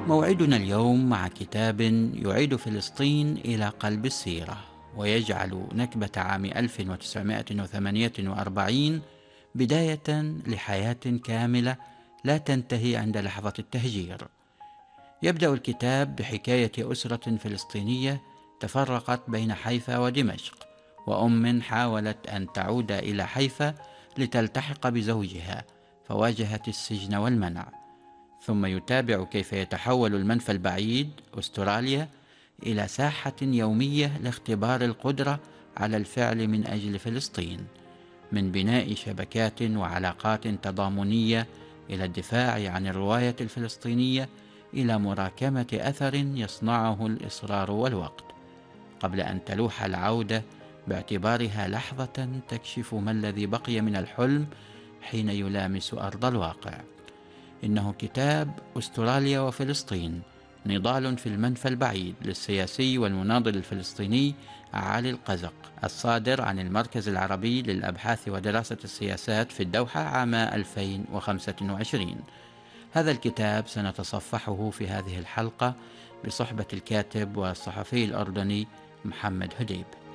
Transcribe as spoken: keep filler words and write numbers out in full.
موعدنا اليوم مع كتاب يعيد فلسطين إلى قلب السيرة، ويجعل نكبة عام ألف وتسعمائة وثمانية وأربعين بداية لحياة كاملة لا تنتهي عند لحظة التهجير. يبدأ الكتاب بحكاية أسرة فلسطينية تفرقت بين حيفا ودمشق، وأم حاولت أن تعود إلى حيفا لتلتحق بزوجها، فواجهت السجن والمنع. ثم يتابع كيف يتحول المنفى البعيد أستراليا إلى ساحة يومية لاختبار القدرة على الفعل من أجل فلسطين، من بناء شبكات وعلاقات تضامنية إلى الدفاع عن الرواية الفلسطينية، إلى مراكمة أثر يصنعه الإصرار والوقت، قبل أن تلوح العودة باعتبارها لحظة تكشف ما الذي بقي من الحلم حين يلامس أرض الواقع. إنه كتاب أستراليا وفلسطين، نضال في المنفى البعيد، للسياسي والمناضل الفلسطيني علي القزق، الصادر عن المركز العربي للأبحاث ودراسة السياسات في الدوحة عام ألفين وخمسة وعشرين. هذا الكتاب سنتصفحه في هذه الحلقة بصحبة الكاتب والصحفي الأردني محمد هديب.